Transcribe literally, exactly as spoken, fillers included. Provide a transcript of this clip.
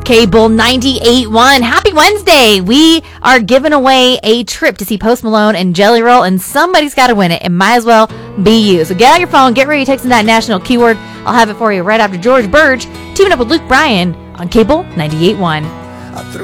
Cable ninety-eight point one. Happy Wednesday. We are giving away a trip to see Post Malone and Jelly Roll, and somebody's got to win it. It might as well be you. So get out your phone, get ready to text in that national keyword. I'll have it for you right after George Burge teaming up with Luke Bryan on Cable ninety-eight point one.